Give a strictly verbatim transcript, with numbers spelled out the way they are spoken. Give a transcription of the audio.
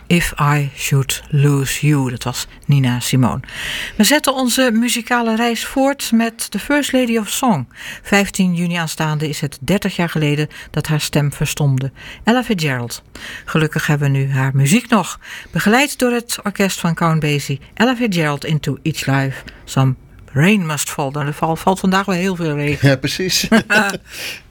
If I Should Lose You. Dat was Nina Simone. We zetten onze muzikale reis voort met The First Lady of Song. vijftien juni aanstaande is het dertig jaar geleden dat haar stem verstomde. Ella Fitzgerald. Gelukkig hebben we nu haar muziek nog. Begeleid door het orkest van Count Basie. Ella Fitzgerald, Into Each Life. Some Rain Must Fall. Nou, er valt vandaag wel heel veel regen. Ja, precies.